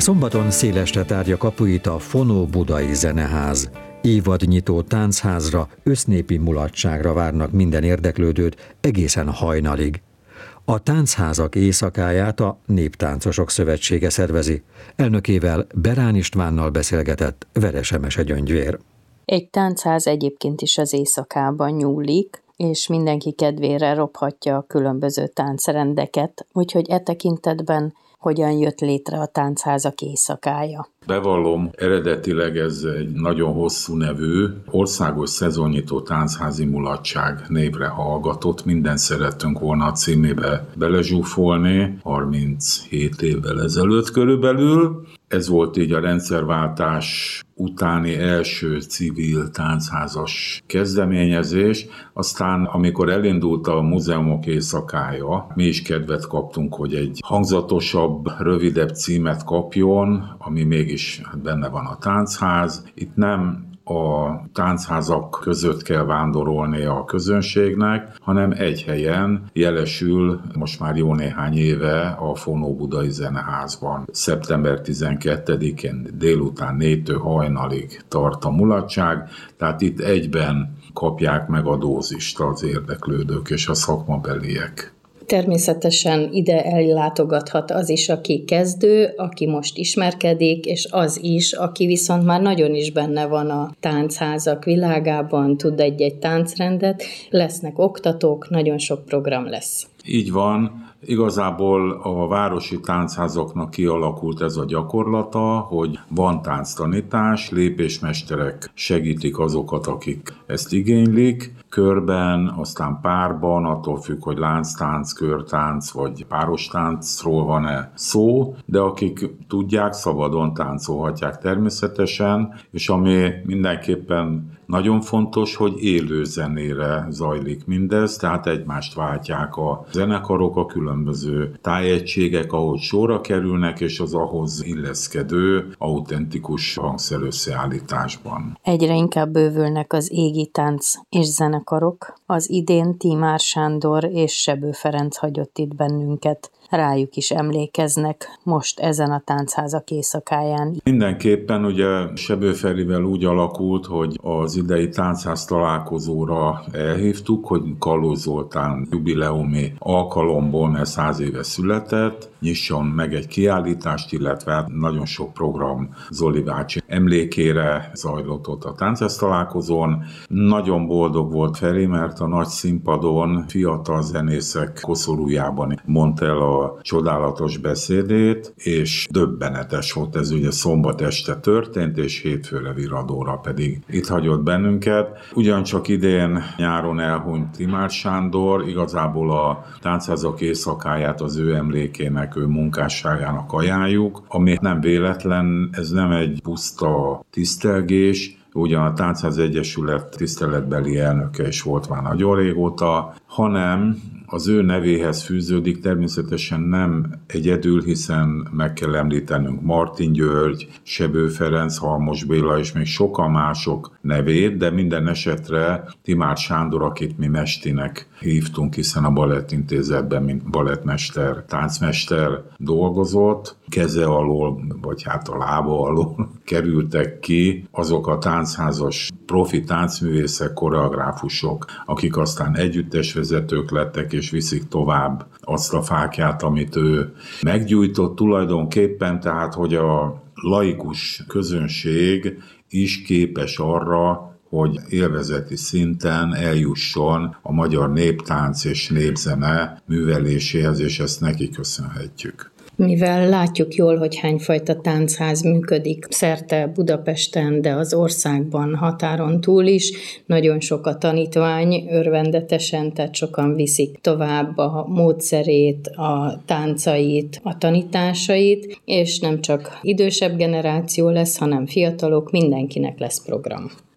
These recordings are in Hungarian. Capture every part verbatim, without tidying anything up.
Szombaton szélesre tárja kapuit a Fonó Budai Zeneház. Évadnyitó táncházra, össznépi mulatságra várnak minden érdeklődőt egészen hajnalig. A táncházak éjszakáját a Néptáncosok Szövetsége szervezi. Elnökével, Berán Istvánnal beszélgetett Veresemese Gyöngyvér. Egy táncház egyébként is az éjszakában nyúlik, és mindenki kedvére robhatja a különböző táncrendeket, úgyhogy e tekintetben hogyan jött létre a táncházak éjszakája. Bevallom, eredetileg ez egy nagyon hosszú nevű, országos szezonnyitó tánchazi mulatság névre hallgatott. Minden szerettünk volna a címébe belezsúfolni, harminchét évvel ezelőtt körülbelül. Ez volt így a rendszerváltás utáni első civil táncházas kezdeményezés. Aztán, amikor elindult a múzeumok éjszakája, mi is kedvet kaptunk, hogy egy hangzatosabb, rövidebb címet kapjon, ami mégis benne van a táncház. Itt nem a táncházak között kell vándorolni a közönségnek, hanem egy helyen jelesül most már jó néhány éve a Fonó Budai Zeneházban. szeptember tizenkettedikén délután négytől hajnalig tart a mulatság, tehát itt egyben kapják meg a dózist az érdeklődők és a szakmabeliek. Természetesen ide ellátogathat az is, aki kezdő, aki most ismerkedik, és az is, aki viszont már nagyon is benne van a táncházak világában, tud egy-egy táncrendet, lesznek oktatók, nagyon sok program lesz. Így van. Igazából a városi táncházaknak kialakult ez a gyakorlata, hogy van tánctanítás, lépésmesterek segítik azokat, akik ezt igénylik, körben, aztán párban, attól függ, hogy lánctánc, körtánc vagy páros táncról van-e szó, de akik tudják, szabadon táncolhatják természetesen, és ami mindenképpen nagyon fontos, hogy élő zenére zajlik mindez, tehát egymást váltják a zenekarok, a különböző tájegységek, ahogy sorra kerülnek, és az ahhoz illeszkedő, autentikus hangszerösszeállításban. Egyre inkább bővülnek az égi tánc és zenekarok. Az idén Tímár Sándor és Sebő Ferenc hagyott itt bennünket. Rájuk is emlékeznek most ezen a táncházak éjszakáján. Mindenképpen ugye Sebő Ferivel úgy alakult, hogy az idei táncház találkozóra elhívtuk, hogy Kallós Zoltán jubileumi alkalomból, mert száz éve született, nyisson meg egy kiállítást, illetve nagyon sok program Zoli bácsi emlékére zajlott ott a táncház találkozón. Nagyon boldog volt Feri, mert a nagy színpadon fiatal zenészek koszorújában mondta el a a csodálatos beszédét, és döbbenetes volt ez, ugye szombat este történt, és hétfőre viradóra pedig itt hagyott bennünket. Ugyancsak idén nyáron elhunyt Tímár Sándor, igazából a táncházak éjszakáját az ő emlékének, ő munkásságának ajánljuk, ami nem véletlen, ez nem egy puszta tisztelgés, ugyan a Táncház Egyesület tiszteletbeli elnöke is volt már nagyon régóta, hanem az ő nevéhez fűződik természetesen nem egyedül, hiszen meg kell említenünk Martin György, Sebő Ferenc, Halmos Béla és még sokan mások nevét, de minden esetre Tímár Sándor, akit mi Mestinek hívtunk, hiszen a Balettintézetben, mint balettmester, táncmester dolgozott, keze alól, vagy hát a lába alól kerültek ki azok a táncházas profi táncművészek, koreográfusok, akik aztán együttesvezetők lettek, és viszik tovább azt a fákját, amit ő meggyújtott tulajdonképpen, tehát hogy a laikus közönség is képes arra, hogy élvezeti szinten eljusson a magyar néptánc és népzene műveléséhez, és ezt neki köszönhetjük. Mivel látjuk jól, hogy hányfajta táncház működik szerte Budapesten, de az országban, határon túl is, nagyon sok a tanítvány, örvendetesen, tehát sokan viszik tovább a módszerét, a táncait, a tanításait, és nem csak idősebb generáció lesz, hanem fiatalok, mindenkinek lesz program.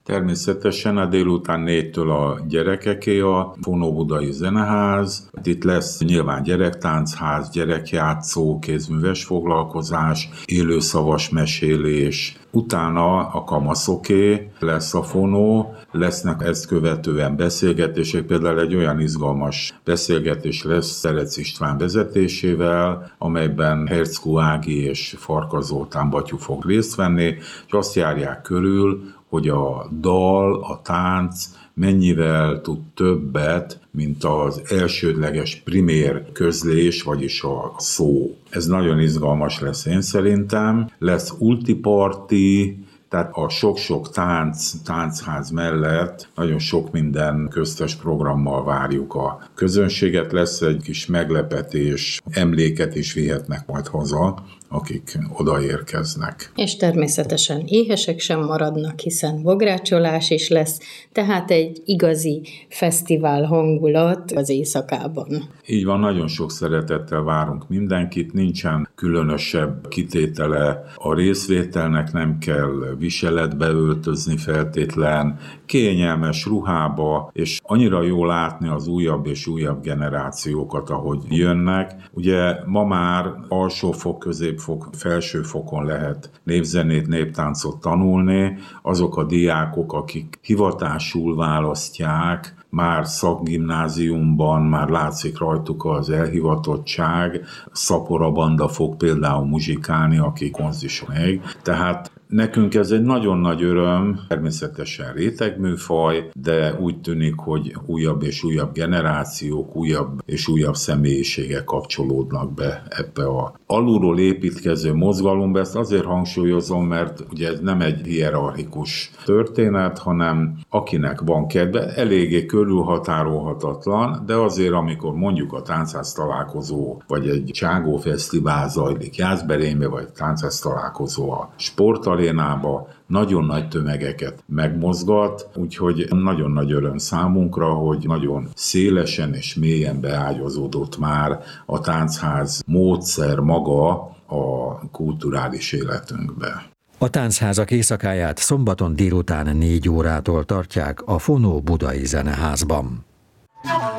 Természetesen a délután négytől a gyerekeké a Fonóbudai Zeneház. Itt lesz nyilván gyerektáncházz, gyerekjátszó, kézműves foglalkozás, élőszavas mesélés. Utána a kamaszoké lesz a fonó, lesznek ezt követően beszélgetések, például egy olyan izgalmas beszélgetés lesz Szerec István vezetésével, amelyben Herckó Ági és Farkas Zoltán Battyu fog részt venni, és azt járják körül, hogy a dal, a tánc mennyivel tud többet, mint az elsődleges primér közlés, vagyis a szó. Ez nagyon izgalmas lesz én szerintem. Lesz ultiparti, tehát a sok-sok tánc, táncház mellett nagyon sok minden köztes programmal várjuk a közönséget. Lesz egy kis meglepetés, emléket is vihetnek majd haza, akik odaérkeznek. És természetesen éhesek sem maradnak, hiszen bográcsolás is lesz, tehát egy igazi fesztivál hangulat az éjszakában. Így van, nagyon sok szeretettel várunk mindenkit, nincsen különösebb kitétele a részvételnek, nem kell viseletbe öltözni feltétlen, kényelmes ruhába, és annyira jó látni az újabb és újabb generációkat, ahogy jönnek. Ugye ma már alsófok, középfok, felsőfokon lehet népzenét, néptáncot tanulni. Azok a diákok, akik hivatásul választják, már szakgimnáziumban már látszik rajtuk az elhivatottság. Szapora banda fog például muzsikálni, aki konzison ég. Tehát nekünk ez egy nagyon nagy öröm, természetesen rétegműfaj, de úgy tűnik, hogy újabb és újabb generációk, újabb és újabb személyiségek kapcsolódnak be ebbe a alulról építkező mozgalomba. Ezt azért hangsúlyozom, mert ugye ez nem egy hierarchikus történet, hanem akinek van kedve, eléggé körülhatárolhatatlan, de azért, amikor mondjuk a táncház találkozó, vagy egy Cságó Fesztivál zajlik Jászberénybe, vagy táncház találkozó a sportarénába, nagyon nagy tömegeket megmozgat, úgyhogy nagyon nagy öröm számunkra, hogy nagyon szélesen és mélyen beágyazódott már a táncház módszer maga a kulturális életünkbe. A táncházak éjszakáját szombaton délután négy órától tartják a Fonóbudai Zeneházban.